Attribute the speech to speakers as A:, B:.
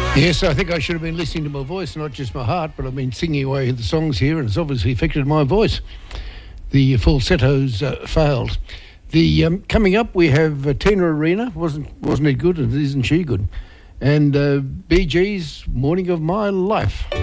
A: Yes, I think I should have been listening to my voice, not just my heart, but I've been singing away the songs here, and it's obviously affected my voice. The falsettos failed. The coming up, we have Tina Arena. Wasn't it good? And isn't she good? And Bee Gees, Morning of My Life.